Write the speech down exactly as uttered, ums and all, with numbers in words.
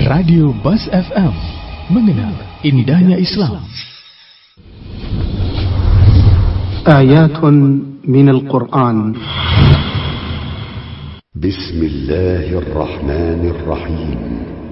Radio Bas F M, mengenal indahnya Islam. آيات من القرآن. بسم الله الرحمن الرحيم.